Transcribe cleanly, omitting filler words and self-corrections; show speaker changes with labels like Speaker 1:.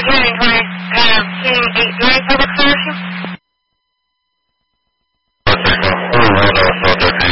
Speaker 1: hearing her seeing 83 public solution?
Speaker 2: I think I'm full right off of it.